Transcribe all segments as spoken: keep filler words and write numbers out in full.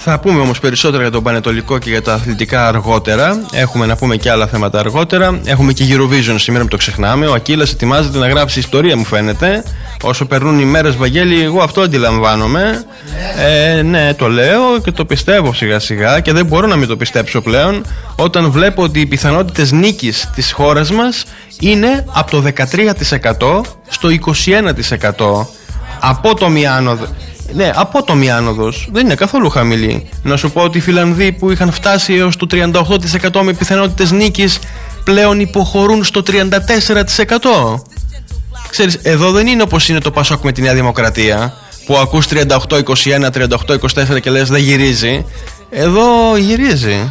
Θα πούμε όμως περισσότερα για τον Πανετολικό και για τα αθλητικά αργότερα. Έχουμε να πούμε και άλλα θέματα αργότερα. Έχουμε και Eurovision σήμερα, μην το ξεχνάμε. Ο Ακύλας ετοιμάζεται να γράψει ιστορία, μου φαίνεται. Όσο περνούν οι μέρες, Βαγγέλη, εγώ αυτό αντιλαμβάνομαι. Ε, ναι, το λέω και το πιστεύω σιγά σιγά και δεν μπορώ να μην το πιστέψω πλέον όταν βλέπω ότι οι πιθανότητες νίκης της χώρας μας είναι από το δεκατρία τοις εκατό στο είκοσι ένα τοις εκατό. Απότομη άνοδο. Ναι, απότομη άνοδος. Δεν είναι καθόλου χαμηλή. Να σου πω ότι οι Φιλανδοί που είχαν φτάσει έως το τριάντα οκτώ τοις εκατό με πιθανότητες νίκης πλέον υποχωρούν στο τριάντα τέσσερα τοις εκατό. Ξέρεις, εδώ δεν είναι όπως είναι το Πασόκ με τη Νέα Δημοκρατία, που ακούς τριάντα οκτώ είκοσι ένα, τριάντα οκτώ είκοσι τέσσερα και λες δεν γυρίζει. Εδώ γυρίζει.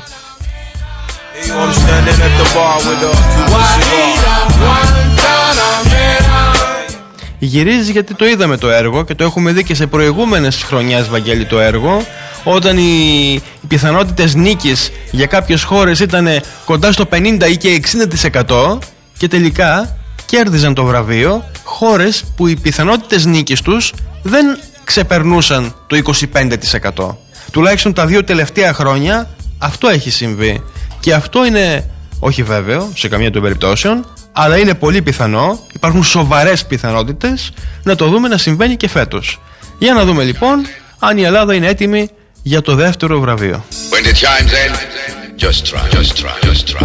Γυρίζει γιατί το είδαμε το έργο και το έχουμε δει και σε προηγούμενες χρονιές, Βαγγέλη, το έργο, όταν οι, οι πιθανότητες νίκης για κάποιες χώρες ήταν κοντά στο πενήντα ή και εξήντα τοις εκατό και τελικά κέρδιζαν το βραβείο χώρες που οι πιθανότητες νίκης τους δεν ξεπερνούσαν το είκοσι πέντε τοις εκατό. Τουλάχιστον τα δύο τελευταία χρόνια αυτό έχει συμβεί. Και αυτό είναι, όχι βέβαιο σε καμία των περιπτώσεων, αλλά είναι πολύ πιθανό, υπάρχουν σοβαρές πιθανότητες να το δούμε να συμβαίνει και φέτος. Για να δούμε λοιπόν αν η Ελλάδα είναι έτοιμη για το δεύτερο βραβείο. When the chimes end, just try, just try, just try.